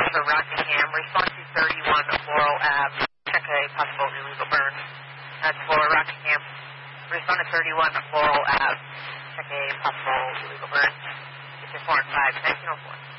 for Rockingham. Response to 31 Laurel Ave. Check a possible illegal burn. That's for Rockingham. Respond to 31 Laurel Ave. Check a possible illegal burn. It's your 4 and 5, 1904.